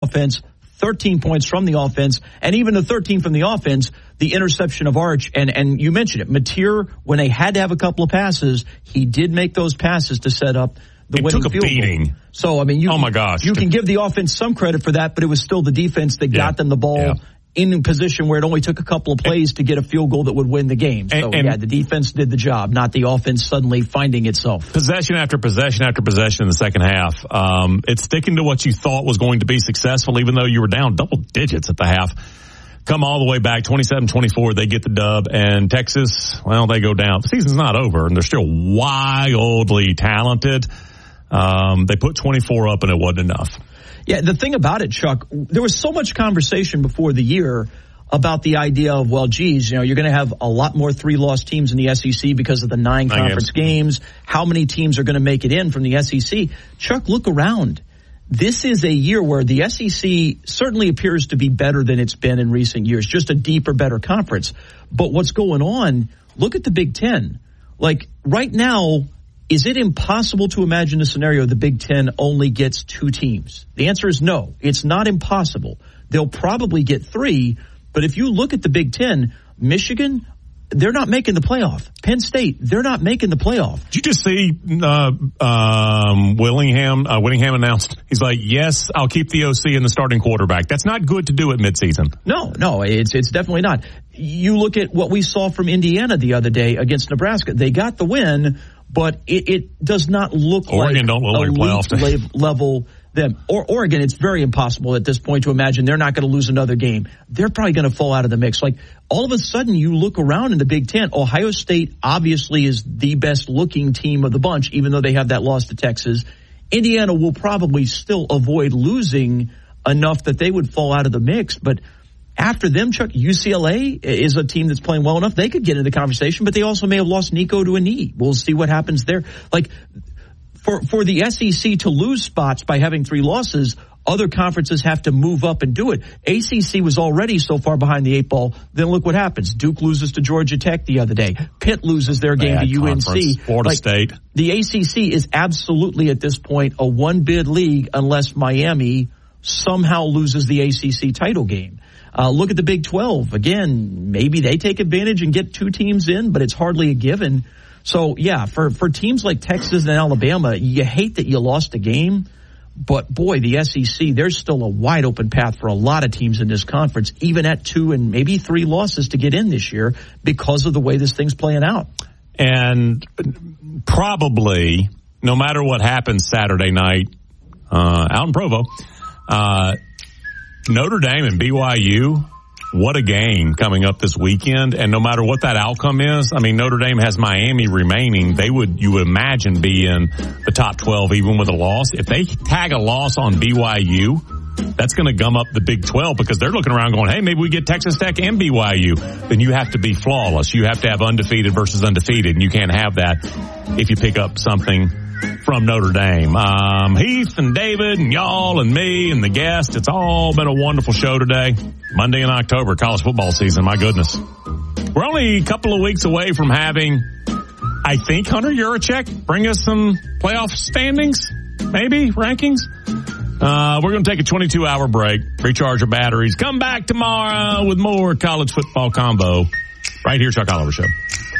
offense, 13 points from the offense, and even the 13 from the offense, the interception of Arch, and you mentioned it, Mateer, when they had to have a couple of passes, he did make those passes to set up the winning field goal. It took a beating. So, I mean, you can give the offense some credit for that, but it was still the defense that got them the ball in a position where it only took a couple of plays to get a field goal that would win the game. So, the defense did the job, not the offense suddenly finding itself. Possession after possession after possession in the second half. It's sticking to what you thought was going to be successful, even though you were down double digits at the half. Come all the way back, 27-24, they get the dub, and Texas, well, they go down. The season's not over, and they're still wildly talented. They put 24 up, and it wasn't enough. Yeah, the thing about it, Chuck, there was so much conversation before the year about the idea of, well, geez, you're going to have a lot more 3-loss teams in the SEC because of the 9 conference games. How many teams are going to make it in from the SEC? Chuck, look around. This is a year where the SEC certainly appears to be better than it's been in recent years, just a deeper, better conference. But what's going on, look at the Big Ten. Like, right now, is it impossible to imagine a scenario the Big Ten only gets 2 teams? The answer is no. It's not impossible. They'll probably get 3, but if you look at the Big Ten, Michigan, they're not making the playoff. Penn State, they're not making the playoff. Did you just see Willingham announced, he's like, yes, I'll keep the OC in the starting quarterback. That's not good to do at midseason. No, it's definitely not. You look at what we saw from Indiana the other day against Nebraska. They got the win, but it does not look Oregon don't look like playoff level them. Or Oregon, it's very impossible at this point to imagine they're not going to lose another game. They're probably going to fall out of the mix. Like, all of a sudden, you look around in the Big Ten. Ohio State obviously is the best looking team of the bunch, even though they have that loss to Texas. Indiana will probably still avoid losing enough that they would fall out of the mix, but after them, Chuck, UCLA is a team that's playing well enough. They could get into the conversation, but they also may have lost Nico to a knee. We'll see what happens there. Like, for the SEC to lose spots by having 3 losses, other conferences have to move up and do it. ACC was already so far behind the 8 ball. Then look what happens. Duke loses to Georgia Tech the other day. Pitt loses their game to UNC. Florida State. The ACC is absolutely at this point a 1-bid league unless Miami somehow loses the ACC title game. Look at the Big 12. Again, maybe they take advantage and get 2 teams in, but it's hardly a given. So, yeah, for teams like Texas and Alabama, you hate that you lost a game. But, boy, the SEC, there's still a wide open path for a lot of teams in this conference, even at 2 and maybe 3 losses to get in this year because of the way this thing's playing out. And probably, no matter what happens Saturday night out in Provo, Notre Dame and BYU, what a game coming up this weekend. And no matter what that outcome is, I mean, Notre Dame has Miami remaining. You would imagine, be in the top 12 even with a loss. If they tag a loss on BYU, that's going to gum up the Big 12 because they're looking around going, hey, maybe we get Texas Tech and BYU. Then you have to be flawless. You have to have undefeated versus undefeated, and you can't have that if you pick up something from Notre Dame. Heath and David and y'all and me and the guest, it's all been a wonderful show today. Monday in October, college football season, my goodness. We're only a couple of weeks away from having, I think, Hunter Yurachek bring us some playoff standings, maybe, rankings. We're going to take a 22-hour break, recharge our batteries, come back tomorrow with more college football combo right here, Chuck Oliver Show.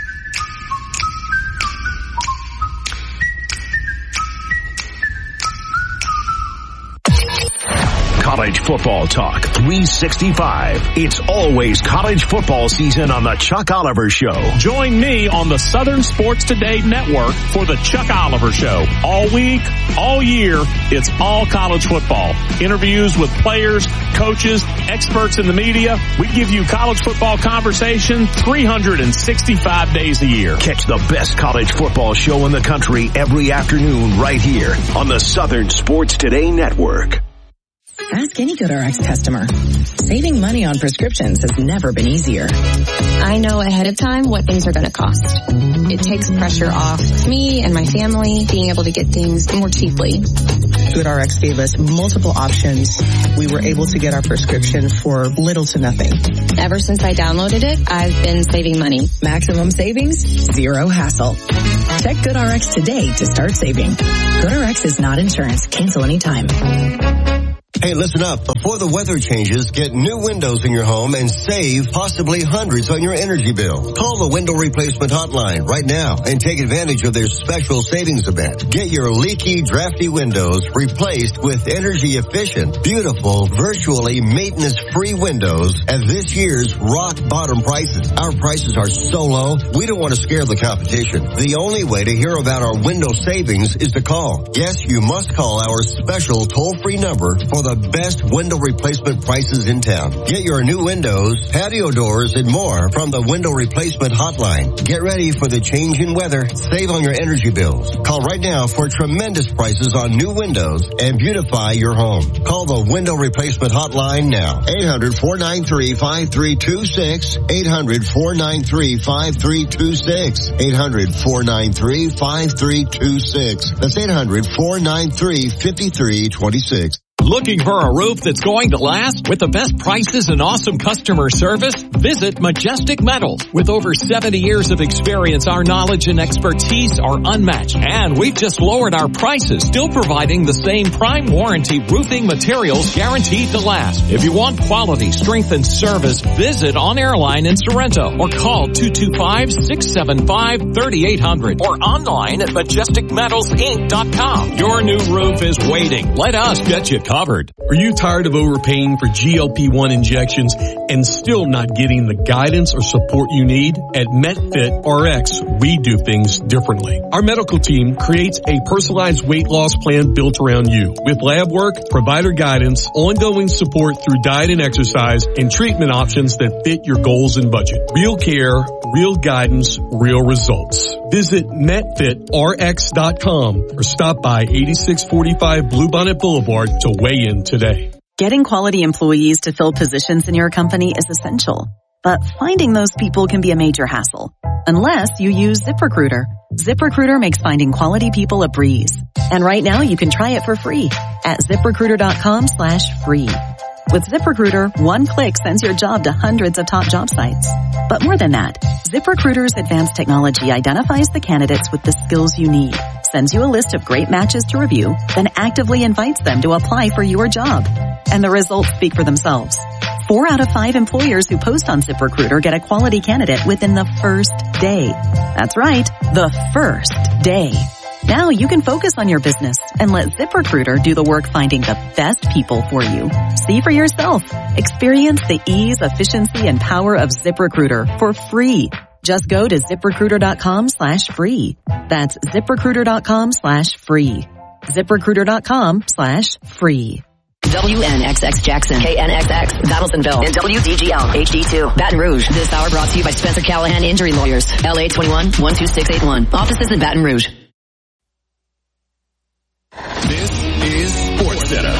College football talk 365. It's always college football season on the Chuck Oliver Show. Join me on the Southern Sports Today Network for the Chuck Oliver Show. All week, all year, it's all college football. Interviews with players, coaches, experts in the media. We give you college football conversation 365 days a year. Catch the best college football show in the country every afternoon right here on the Southern Sports Today Network. Ask any GoodRx customer. Saving money on prescriptions has never been easier. I know ahead of time what things are going to cost. It takes pressure off me and my family being able to get things more cheaply. GoodRx gave us multiple options. We were able to get our prescription for little to nothing. Ever since I downloaded it, I've been saving money. Maximum savings, zero hassle. Check GoodRx today to start saving. GoodRx is not insurance. Cancel anytime. Hey, listen up. Before the weather changes, get new windows in your home and save possibly hundreds on your energy bill. Call the Window Replacement Hotline right now and take advantage of their special savings event. Get your leaky, drafty windows replaced with energy efficient, beautiful, virtually maintenance-free windows at this year's rock bottom prices. Our prices are so low, we don't want to scare the competition. The only way to hear about our window savings is to call. Yes, you must call our special toll-free number for the best window replacement prices in town. Get your new windows, patio doors, and more from the Window Replacement Hotline. Get ready for the change in weather. Save on your energy bills. Call right now for tremendous prices on new windows and beautify your home. Call the Window Replacement Hotline now. 800-493-5326. 800-493-5326. 800-493-5326. That's 800-493-5326. Looking for a roof that's going to last with the best prices and awesome customer service? Visit Majestic Metals. With over 70 years of experience, our knowledge and expertise are unmatched. And we've just lowered our prices, still providing the same prime warranty roofing materials guaranteed to last. If you want quality, strength, and service, visit On Airline in Sorrento or call 225-675-3800 or online at MajesticMetalsInc.com. Your new roof is waiting. Let us get you covered. Are you tired of overpaying for GLP-1 injections and still not getting the guidance or support you need? At MetFit RX, we do things differently. Our medical team creates a personalized weight loss plan built around you with lab work, provider guidance, ongoing support through diet and exercise, and treatment options that fit your goals and budget. Real care, real guidance, real results. Visit MetFitRx.com or stop by 8645 Bluebonnet Boulevard to weigh in today. Getting quality employees to fill positions in your company is essential, but finding those people can be a major hassle. Unless you use ZipRecruiter. ZipRecruiter makes finding quality people a breeze. And right now you can try it for free at ZipRecruiter.com/free. With ZipRecruiter, one click sends your job to hundreds of top job sites. But more than that, ZipRecruiter's advanced technology identifies the candidates with the skills you need, sends you a list of great matches to review, then actively invites them to apply for your job. And the results speak for themselves. 4 out of 5 employers who post on ZipRecruiter get a quality candidate within the first day. That's right, the first day. Now you can focus on your business and let ZipRecruiter do the work finding the best people for you. See for yourself. Experience the ease, efficiency, and power of ZipRecruiter for free. Just go to ZipRecruiter.com/free. That's ZipRecruiter.com/free. ZipRecruiter.com/free. WNXX Jackson, KNXX Battlesonville, and WDGL HD2 Baton Rouge. This hour brought to you by Spencer Callahan Injury Lawyers, LA 21-12681. Offices in Baton Rouge. This is SportsCenter.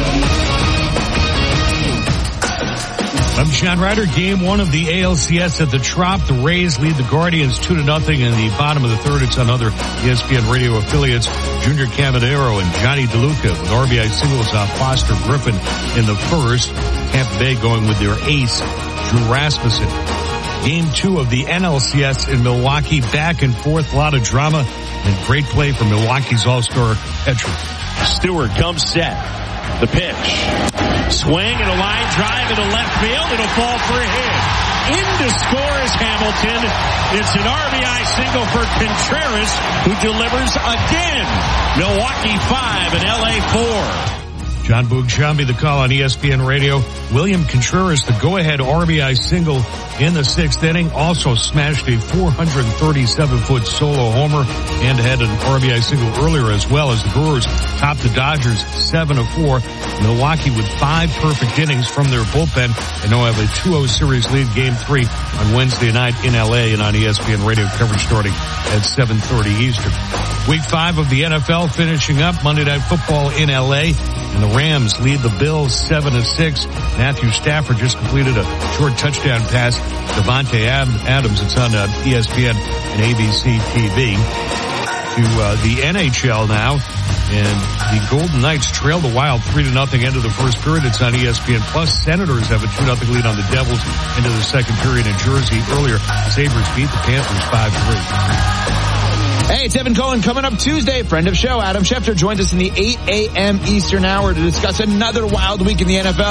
I'm John Ryder. Game 1 of the ALCS at the Trop. The Rays lead the Guardians 2-0 in the bottom of the third. It's on other ESPN radio affiliates. Junior Caminero and Johnny DeLuca with RBI singles off Foster Griffin in the first. Tampa Bay going with their ace, Drew Rasmussen. Game 2 of the NLCS in Milwaukee. Back and forth, a lot of drama and great play from Milwaukee's all-star pitcher. Stewart comes set. The pitch. Swing and a line drive into left field. It'll fall for a hit. In to score is Hamilton. It's an RBI single for Contreras, who delivers again. Milwaukee 5 and LA 4. John Boog Shambi, the call on ESPN Radio. William Contreras, the go-ahead RBI single in the 6th inning, also smashed a 437-foot solo homer and had an RBI single earlier as well, as the Brewers topped the Dodgers 7-4. Milwaukee with 5 perfect innings from their bullpen and now have a 2-0 series lead. Game 3 on Wednesday night in LA and on ESPN Radio coverage starting at 7:30 Eastern. Week 5 of the NFL finishing up. Monday Night Football in LA. And the Rams lead the Bills 7-6. Matthew Stafford just completed a short touchdown pass. Devontae Adams. It's on ESPN and ABC TV. To the NHL now. And the Golden Knights trail the Wild 3-0 into the first period. It's on ESPN+. Senators have a 2-0 lead on the Devils into the second period in Jersey. Earlier, Sabres beat the Panthers 5-3. Hey, it's Evan Cohen coming up Tuesday. Friend of show, Adam Schefter, joins us in the 8 a.m. Eastern hour to discuss another wild week in the NFL.